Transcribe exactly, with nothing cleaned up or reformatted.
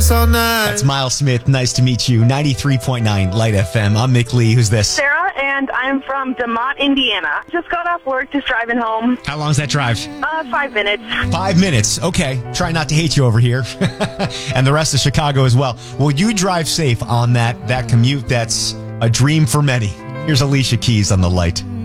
this all night. That's Miles Smith. Nice to meet you. ninety-three point nine Light F M. I'm Mick Lee. Who's this? Sarah, and I'm from DeMont, Indiana. Just got off work, just driving home. How long's that drive? Uh, five minutes. Five minutes. Okay. Try not to hate you over here. And the rest of Chicago as well. Well, you drive safe on that, that commute. That's a dream for many. Here's Alicia Keys on the Light.